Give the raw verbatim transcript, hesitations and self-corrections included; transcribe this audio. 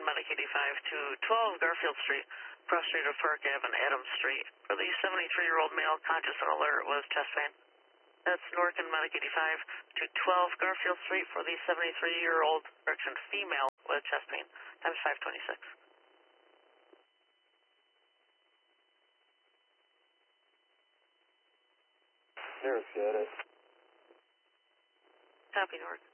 Medic eighty-five to twelve Garfield Street, cross street of Park Avenue, Adams Street. For the seventy-three-year-old male, conscious and alert with chest pain. That's Norkin Medic eighty-five to twelve Garfield Street for the seventy-three-year-old, correction, female with chest pain. Times five twenty-six. Nearest, got it. Copy, Nork.